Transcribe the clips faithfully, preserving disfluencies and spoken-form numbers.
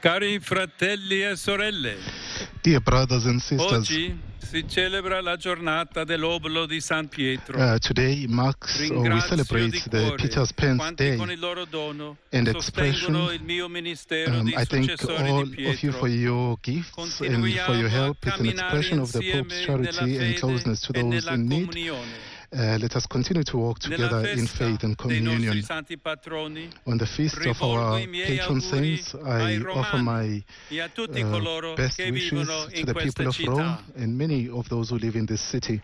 Cari fratelli e sorelle, Dear brothers and sisters, oggi si celebra la giornata dell'obolo di San Pietro. uh, today marks or we Ringrazio celebrate di the cuore Peter's Pence quanti Day con il loro dono and sostengono expression. il mio ministero Um, di I thank successore all di of you Pietro. for your gifts and for your Continuiamo a help. It's an camminare expression of the Pope's insieme nella charity and fede closeness to e those nella in need. comunione. Uh, let us continue to walk Nella together in festa faith and dei nostri communion. santi patroni, On the feast of rivolgo our i miei patron auguri saints, ai I offer my romani e a tutti uh, coloro best che wishes vivono to in the questa people of Rome città. and many of those who live in this city.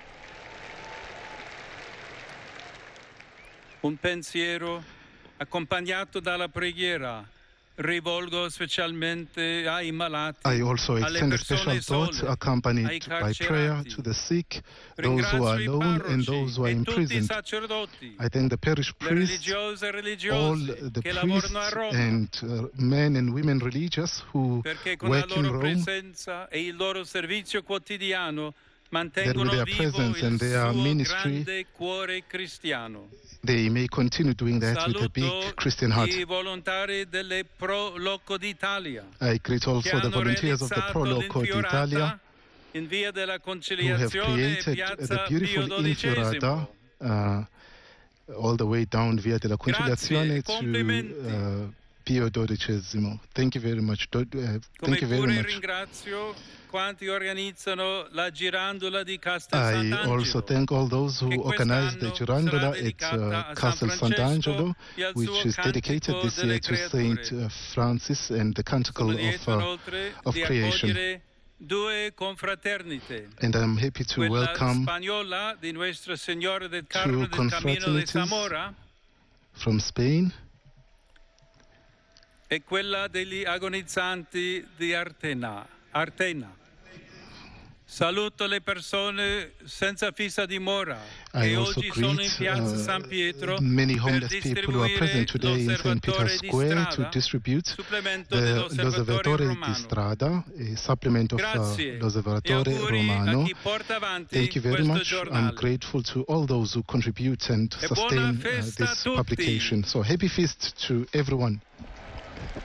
Un pensiero accompagnato dalla preghiera rivolgo specialmente ai malati, I also alle extend a persone special thought sole, ai accompanied by prayer carcerati. to the sick, those who are Ringrazio i alone and those who are parroci e tutti i imprisoned. sacerdoti, I thank the parish le priests, religiose e all religiose the che priests lavorano a Roma, and uh, men and women religious who perché con la work in loro Rome, presenza e il loro servizio quotidiano that with mantengono their vivo presence il and their suo ministry, grande cuore cristiano. they may continue doing that with a big Saluto Christian heart. i volontari delle Pro Loco d'Italia I greet che also the hanno volunteers of the Pro realizzato Loco d'Italia l'infiorata in via della who have Conciliazione e created the piazza beautiful Pio Infiorata dodicesimo. uh, all the way down via della Conciliazione Grazie, complimenti. to uh, Pio dodicesimo. Thank you very much. Do- uh, Come thank you very pure much. ringrazio quanti organizzano la girandola di Castel I Sant'Angelo. also thank all those who che organized the quest'anno Girandola sarà at dedicata uh, a San Castle Sant'Angelo, Francesco e al which suo is dedicated Cantico this delle year to Saint Creature. uh, Francis and the Canticle Sono of, lieto uh, inoltre of di Creation. accogliere due confraternite. And I'm happy to Quella welcome spagnola di Nuestra Signora del two Carmen del Camino de confraternities Zamora from Spain e quella degli agonizzanti di Artena. Artena. Saluto le persone senza fissa dimora I che also oggi sono in greet piazza uh, San Pietro many per homeless people who are distribuire present today in Saint Peter's l'osservatore di Square to strada, distribute supplemento the dell'osservatorio L'Osservatore di romano. Strada, a supplement of uh, Grazie e L'Osservatore auguri a Romano. chi porta avanti Thank you very questo much. I'm giornale. grateful to all those who contribute and E buona sustain uh, festa a this tutti. publication. So happy feast to everyone.